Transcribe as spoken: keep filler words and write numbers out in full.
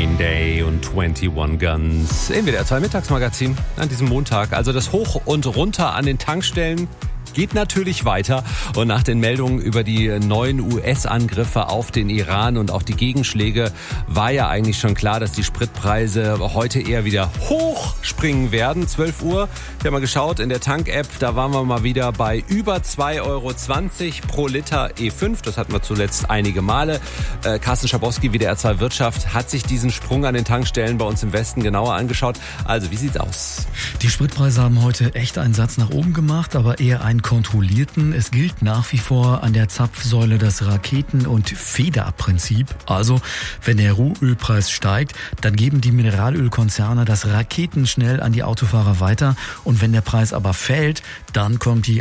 Green Day und einundzwanzig Guns im W D R zwei Mittagsmagazin an diesem Montag. Also das Hoch und Runter an den Tankstellen geht natürlich weiter. Und nach den Meldungen über die neuen U S-Angriffe auf den Iran und auch die Gegenschläge war ja eigentlich schon klar, dass die Spritpreise heute eher wieder hochspringen werden. zwölf Uhr, ich habe mal geschaut in der Tank-App, da waren wir mal wieder bei über zwei Euro zwanzig pro Liter E fünf. Das hatten wir zuletzt einige Male. Äh, Carsten Schabowski, W D R zwei Wirtschaft, hat sich diesen Sprung an den Tankstellen bei uns im Westen genauer angeschaut. Also, wie sieht's aus? Die Spritpreise haben heute echt einen Satz nach oben gemacht, aber eher einen kontrollierten. Es gilt nach wie vor an der Zapfsäule das Raketen- und Federprinzip. Also, wenn der Rohölpreis steigt, dann geben die Mineralölkonzerne das raketenschnell an die Autofahrer weiter. Und wenn der Preis aber fällt, dann kommt die